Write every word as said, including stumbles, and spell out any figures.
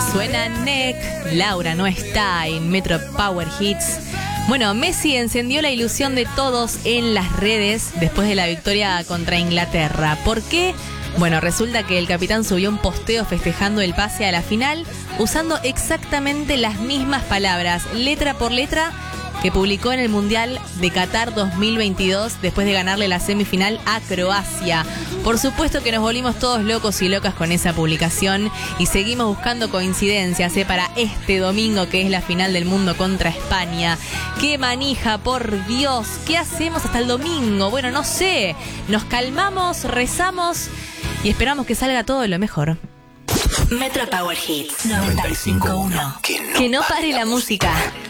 Suena N E C, Laura no está en Metro Power Hits. Bueno, Messi encendió la ilusión de todos en las redes después de la victoria contra Inglaterra. ¿Por qué? Bueno, resulta que el capitán subió un posteo festejando el pase a la final usando exactamente las mismas palabras, letra por letra, que publicó en el Mundial de Qatar dos mil veintidós después de ganarle la semifinal a Croacia. Por supuesto que nos volvimos todos locos y locas con esa publicación y seguimos buscando coincidencias ¿eh? para este domingo que es la final del mundo contra España. ¡Qué manija, por Dios! ¿Qué hacemos hasta el domingo? Bueno, no sé. Nos calmamos, rezamos y esperamos que salga todo lo mejor. Metro Power Hits noventa y cinco punto uno. Que no pare la música.